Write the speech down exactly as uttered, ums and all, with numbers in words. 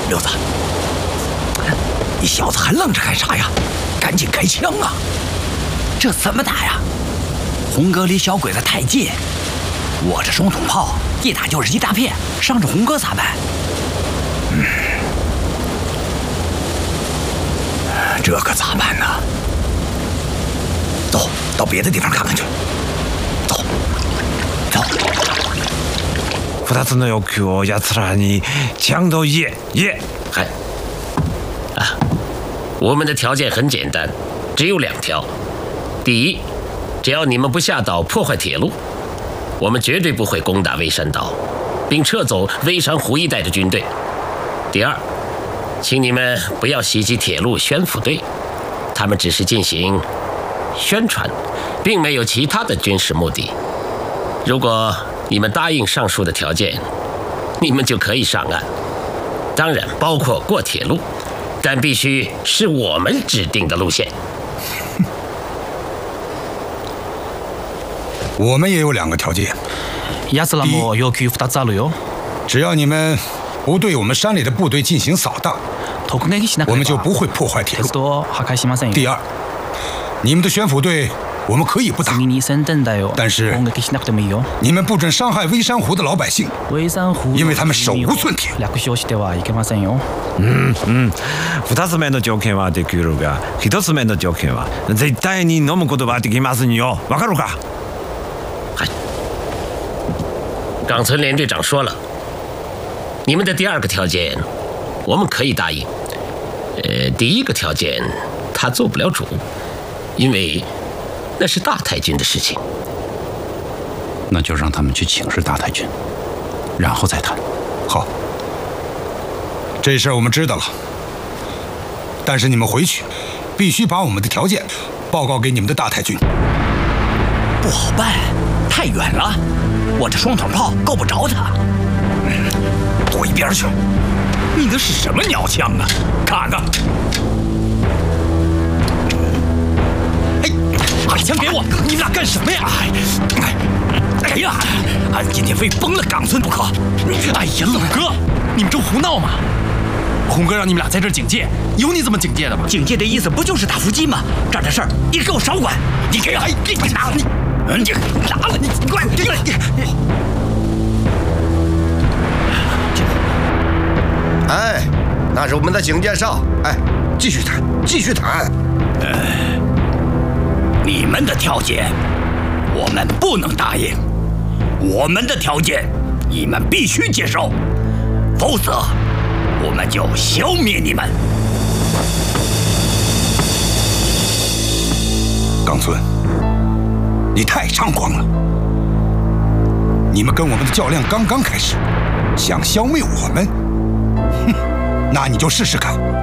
六子，你小子还愣着干啥呀？赶紧开枪啊！这怎么打呀？红哥离小鬼子太近，我这双筒炮一打就是一大片，伤着红哥咋办？嗯，这可咋办呢？走到别的地方看看去。走，走。 二つの欲求を奴らに讲到言言。 嗨，啊，我们的条件很简单，只有两条。第一，只要你们不下岛破坏铁路，我们绝对不会攻打微山岛，并撤走微山湖一带的军队。第二，请你们不要袭击铁路宣抚队，他们只是进行宣传，并没有其他的军事目的。如果你们答应上述的条件，你们就可以上岸，当然包括过铁路，但必须是我们指定的路线。 我们也有两个条件。 奴らも要求二つあるよ。 只要你们不对我们山里的部队进行扫荡，我们就不会破坏铁路。第二，你们的宣抚队我们可以不打，但是你们不准伤害微山湖的老百姓，因为他们手无寸铁。 うんうん。二つ目の条件はできるが、一つ目の条件は絶対に飲むことはできませんよ。わかるか？ 嗨，冈村连队长说了，你们的第二个条件我们可以答应。呃，第一个条件他做不了主，因为那是大太君的事情。 那就让他们去请示大太君，然后再谈。 好，这事儿我们知道了。但是你们回去必须把我们的条件报告给你们的大太君。 不好办，太远了，我这双筒炮够不着他。嗯，躲一边去。你那是什么鸟枪啊？看看。把枪给我！你们俩干什么呀？哎，哎呀，今天非崩了冈村不可！哎呀，冷哥，你们这胡闹吗？ 红哥让你们俩在这儿警戒，有你这么警戒的吗？ 警戒的意思不就是打伏击吗？这儿的事儿你给我少管！你给我，你你拿了你，你拿了你，快给我！ 哎，那是我们的警戒哨。哎，继续谈，继续谈。 呃。你们的条件，我们不能答应；我们的条件，你们必须接受，否则我们就消灭你们。 冈村，你太猖狂了！你们跟我们的较量刚刚开始，想消灭我们，哼，那你就试试看。